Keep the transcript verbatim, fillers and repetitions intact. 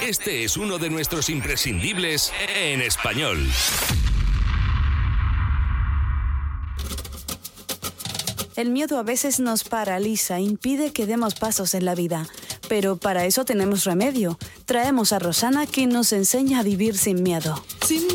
Este es uno de nuestros imprescindibles en español. El miedo a veces nos paraliza, impide que demos pasos en la vida. Pero para eso tenemos remedio. Traemos a Rosana, que nos enseña a vivir sin miedo. Sin